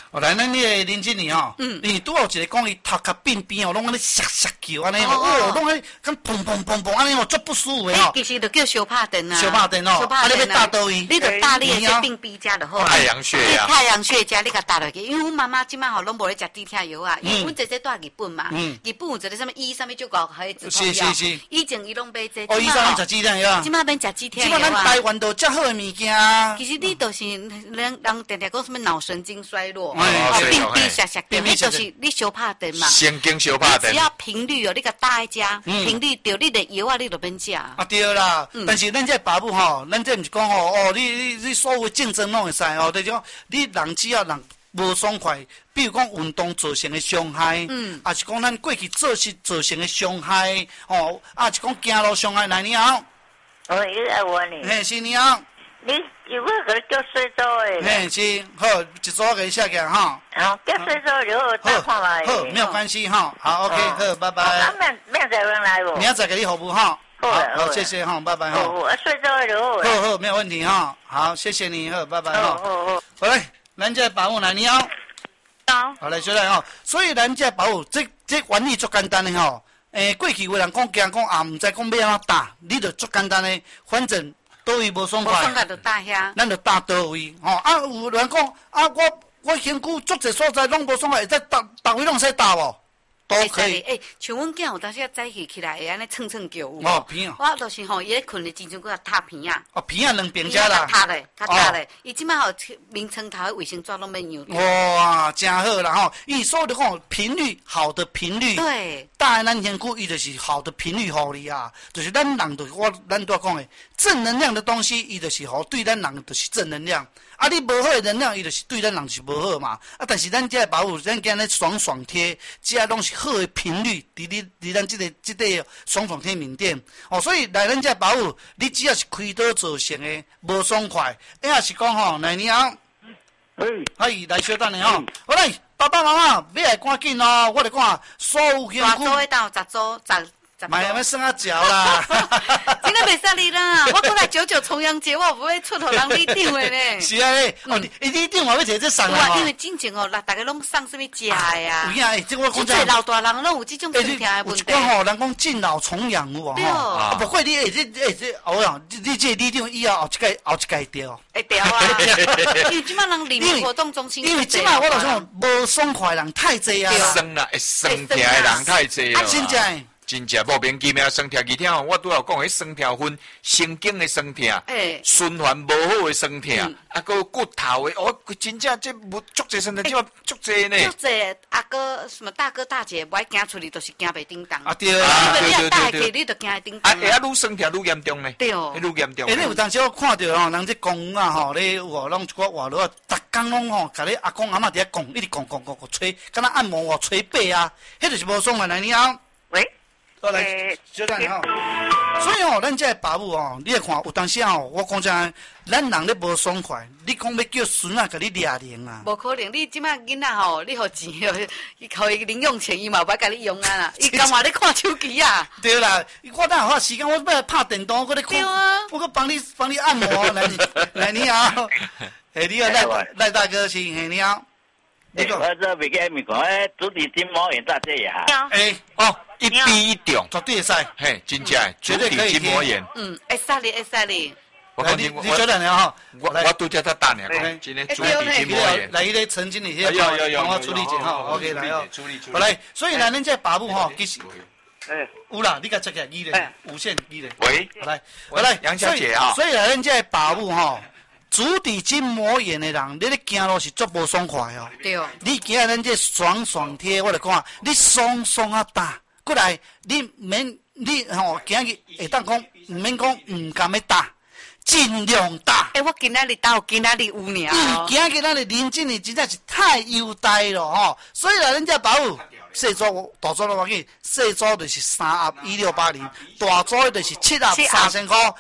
来，咱那个林经理吼，你拄好一个讲伊头壳边边哦，拢安尼削削叫安尼哦，拢安跟砰砰砰砰安尼哦，足不舒服的哦。 其实就叫小拍灯啊。 小拍灯哦，啊，你要打倒位？ 你就打你的这病鼻遮就好。 太阳穴呀。 太阳穴遮你甲打落去，因为阮妈妈即摆吼拢无咧食止痛药啊，因为阮姐姐住日本嘛，日本有一个什么医什么就搞还止痛药。是。以前伊拢买这。 哦，医生食止痛药啊。 即摆免食止痛药啊。 即摆咱台湾都遮好的物件啊。 其实你就是人常常讲什么脑神经衰弱，病鼻削削叫，迄就是你小拍灯嘛。 神经小拍灯。 只要频率哦，你甲打一遮，频率对，你的药啊，你就免食。啊对啦，但是咱这爸母吼，咱这毋是讲吼，哦，你所有竞争拢会使哦，就是讲你人只要人无爽快，比如讲运动造成的伤害，也是讲咱过去做事造成的伤害，哦，啊是讲走路伤害，来你好。 哦，伊爱我呢。 嘿，是你好。 你如果个叫水藻诶。 嘿，是，好，一组给下个哈。 好，叫水藻就好，打看来。 好，没有关系哈。好 ，OK， 好，拜拜。 啊，明仔人来无？ 明仔给你服务哈。好，谢谢哈，拜拜哈。 好，水藻就好。 好，没有问题哈。好，谢谢你，好，拜拜哈。好来，咱这保护来，你好。好来，小来哈。所以咱这保护，这原理足简单的哈。过去有人讲惊讲啊，唔知讲要安怎打，你就足简单的，反正倒位无爽快， 无爽快就打遐， 咱就打倒位吼。啊，有人讲啊，我身躯足侪所在拢无爽快，会使打位拢使打无？都可以。 像阮囝有当时早起来会安尼蹭蹭叫。 哦，片啊。 我就是吼，伊咧困的之前，佮他拍片啊。 哦，片啊，两边遮啦。 他塌咧，伊即摆吼眠床头的卫生纸拢免用。 哇，真好啦吼！伊所有的讲频率好的频率， 对， 打咱身躯伊就是好的频率互你啊，就是咱人就是咱都讲的正能量的东西，伊就是好对咱人就是正能量。啊，你无好的能量，伊就是对咱人是无好嘛。啊，但是咱这保护，咱今日爽爽贴，这拢是好的频率，伫咱这个爽爽贴面顶。哦，所以来咱这保护，你只要是开刀造成的无爽快，也是讲吼，来你好，嘿，来小等你吼，好来，爸爸妈妈，你来赶紧哦，我来讲，所有辛苦。 大组到10 买要算啊脚啦！ 今天袂使你啦，我过来99重阳节，我不会出头人里长的呢。 是啊嘞，哦，你长嘛要摕这送啊？ 因为真正哦，大家拢送什么食的啊？ 有影，这我讲真老大人拢有这种身体的问题。 讲吼，人讲敬老重养有无？吼，不过你这，哦呀，你这里长以后后一届掉。 会掉啊！因为即摆人里面活动中心， 因为即摆我就讲无爽快人太济啊。 酸啦，会酸痛的人太济啊。 真正。 真正无免记命酸痛，而且我拄要讲迄酸痛分神经的酸痛，循环无好的酸痛，啊，个骨头的，哦，真正这无足济酸痛，即足济呢。 足济阿哥什么大哥大姐，不爱行出去，都是行袂叮当。 啊对啊， 对，你就行会叮当。 啊，会啊，愈酸痛愈严重呢。 对哦， 愈严重。 你有当时我看到吼，人这公园啊吼，咧有拢一个活络，逐工拢吼，甲你阿公阿嬷伫遐讲，一直讲，吹，敢若按摩哦，吹背啊，迄就是无爽快来，你好。 喂。 来，小等你吼。所以吼，咱这爸母吼，你来看，有当时吼，我讲真，咱人咧无爽快，你讲要叫孙仔甲你掠零啊？ 无可能，你即摆囡仔吼，你互钱，伊互伊零用钱，伊嘛无甲你用啊啦，伊干嘛咧看手机啊？ 对啦，我等下花时间，我要拍电动，我咧看，我搁帮你按摩，来你好，你好赖大哥是，你好。 我这袂记咪讲，主题筋膜炎大这呀。 一比一中， 绝对会使， 嘿，真正绝对可以筋膜炎。 会使你。 我讲你小两年哈， 我拄则他大年讲，今天主题筋膜炎。 来，迄个曾经的迄个，帮我处理一下哈 ，OK 来哦。好来，所以呢，恁这爸母吼，其实，有啦，你甲接起来语咧，无线语咧。 喂， 好来， 杨小姐啊， 所以呢，恁这爸母吼。足底筋膜炎的人，你咧行路是足无爽快哦。 对哦。 你行咱这爽爽贴，我就讲，你爽爽啊打，过来，你吼行去会当讲，唔免讲唔敢要打，尽量打。 我今仔日到今仔日有尔。 今仔日临近的真正是太优待了吼，所以来咱这保护。细组大组都忘记，细组就是3+1680，大组就是7+3000块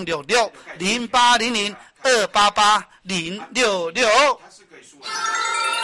，0800-288-066-0800-288-066。